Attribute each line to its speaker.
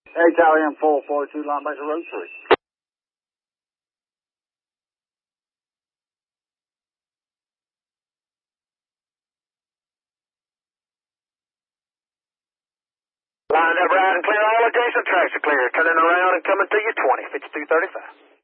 Speaker 1: Italian 442 Linebacker Road 3. Lined up right and clear. All adjacent tracks are clear. Turning around and coming to you 20, 5235.